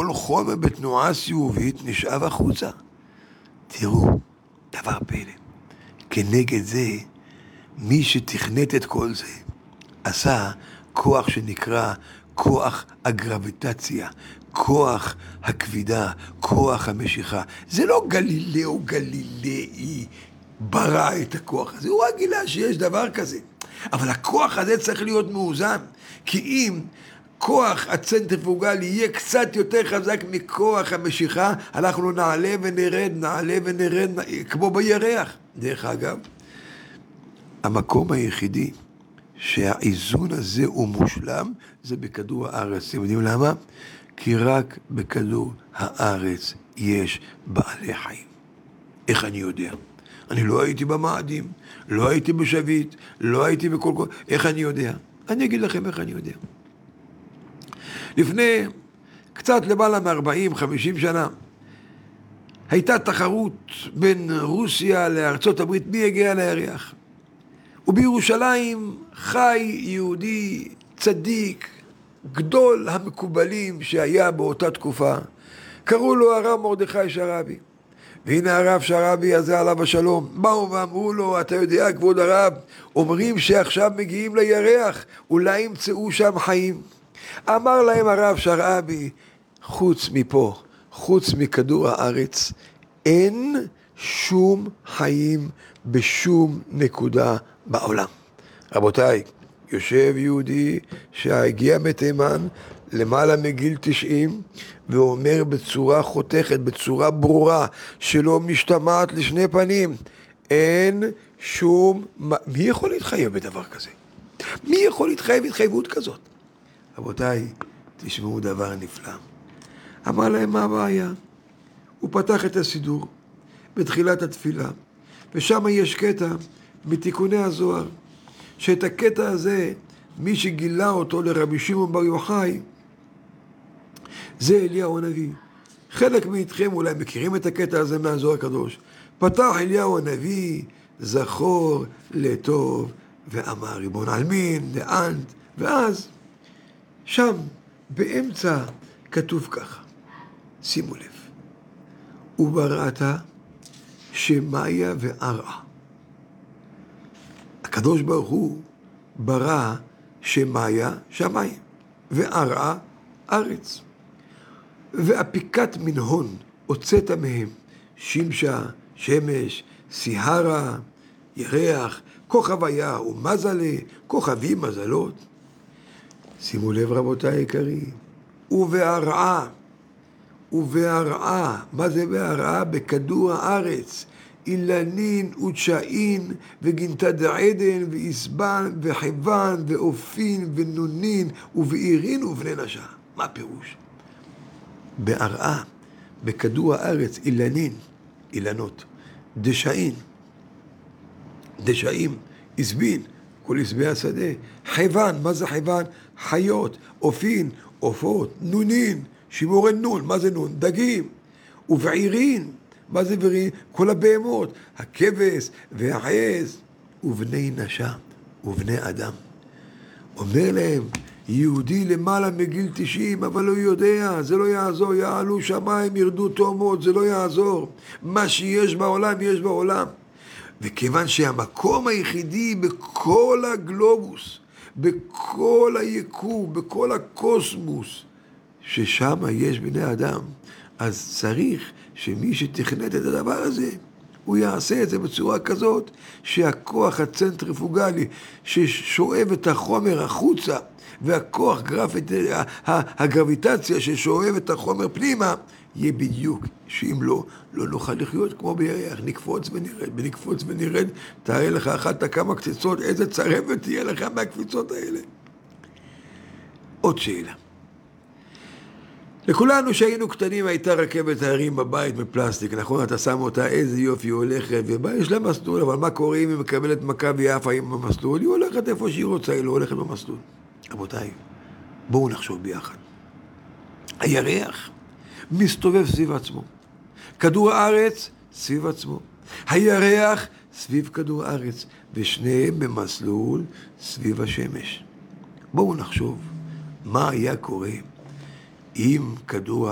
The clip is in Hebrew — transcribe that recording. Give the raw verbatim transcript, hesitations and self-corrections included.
כל חומר בתנועה סיבובית נשאב החוצה. תראו, דבר פלא. כנגד זה, מי שתכנת את כל זה, עשה כוח שנקרא כוח הגרביטציה, כוח הכבידה, כוח המשיכה. זה לא גלילאו גלילאי ברא את הכוח הזה, הוא רק גילה שיש דבר כזה. אבל הכוח הזה צריך להיות מאוזן, כי אם כוח הצנטריפוגלי יהיה קצת יותר חזק מכוח המשיכה, אנחנו נעלה ונרד, נעלה ונרד, כמו בירח. דרך אגב, המקום היחידי שהאיזון הזה הוא מושלם, זה בכדור הארץ. אתם יודעים למה? כי רק בכדור הארץ יש בעלי חיים. איך אני יודע? אני לא הייתי במאדים, לא הייתי בשביט, לא הייתי בכל כל... איך אני יודע? אני אגיד לכם איך אני יודע. לפני קצת למעלה מ-ארבעים חמישים שנה, הייתה תחרות בין רוסיה לארצות הברית, מי יגיע לירח. ובירושלים חי יהודי צדיק, גדול המקובלים שהיה באותה תקופה. קראו לו הרב מרדכי שרעבי. והנה הרב שרעבי הזה עליו השלום. באו ואמרו לו, אתה יודע כבוד הרב, אומרים שעכשיו מגיעים לירח, אולי ימצאו שם חיים. אמר להם הרב שרעבי, חוץ מפה, חוץ מכדור הארץ, אין שום חיים בשום נקודה בעולם. רבותיי, יושב יהודי שהגיע מתימן למעלה מגיל תשעים, ואומר בצורה חותכת, בצורה ברורה, שלא משתמעת לשני פנים, אין שום... מי יכול להתחייב בדבר כזה? מי יכול להתחייב התחייבות כזאת? רבותיי, תשמעו דבר נפלא. אמר להם מה הבעיה? הוא פתח את הסידור בתחילת התפילה, ושם יש קטע מתיקוני הזוהר, שאת הקטע הזה, מי שגילה אותו לרבי שמעון בר יוחאי, זה אליהו הנביא. חלק מאיתכם אולי מכירים את הקטע הזה מהזוהר הקדוש. פתח אליהו הנביא, זכור לטוב, ואמר ריבון העלמין, דאנט, ואז שם באמצע כתוב ככה, שימו לב, ובראת שמיה וארעה. הקדוש ברוך הוא ברא שמיה, שמיים, וארעה, ארץ. ואפיקת מנהון הוצאת מהם, שמשה, שמש, סיהרה, ירח, כוכב היה ומזלה, כוכבים מזלות. שימו לב רבותיי היקרים, ובהרעה, ובהרעה, מה זה בהרעה? בכדור הארץ, אילנין ותשעין וגינתא עדן ואיסבן וחבן ואופין ונונין ובעירין ובני נשה. מה הפירוש? בהרעה, בכדור הארץ, אילנין, אילנות, דשעין, דשאים, איסבין, כל איסבי השדה, חבן, מה זה חבן? חיות, אופין, עופות, נונין, שימורי נון, מה זה נון? דגים, ובעירין, מה זה בעירין? כל הבהמות, הכבש והעז, ובני נשה, ובני אדם. אומר להם, יהודי למעלה מגיל תשעים, אבל לא יודע, זה לא יעזור, יעלו שמיים, ירדו תאומות, זה לא יעזור. מה שיש בעולם, יש בעולם. וכיוון שהמקום היחידי בכל הגלובוס, בכל היקום, בכל הקוסמוס, ששם יש בני אדם, אז צריך שמי שתכנת את הדבר הזה, הוא יעשה את זה בצורה כזאת, שהכוח הצנטריפוגלי ששואב את החומר החוצה, והכוח גרפית, הגרביטציה ששואב את החומר פנימה, יהיה בדיוק, שאם לא, לא נוכל לחיות כמו בירח, נקפוץ ונרד, ונקפוץ ונרד, תראה לך אחת כמה קציצות, איזה צרבת תהיה לך מהקפיצות האלה. עוד שאלה. לכולנו שהיינו קטנים הייתה רכבת ההרים בבית מפלסטיק, נכון? אתה שם אותה, איזה יופי, היא הולכת ובא, יש לה מסלול, אבל מה קורה אם היא מקבלת מכה ויפה עם המסלול? היא הולכת איפה שהיא רוצה, היא לא הולכת במסלול. רבותיי, בואו נחשוב ביחד. הירח מסתובב סביב עצמו. כדור הארץ סביב עצמו. הירח סביב כדור הארץ, ושניהם במסלול סביב השמש. בואו נחשוב מה היה קורה אם כדור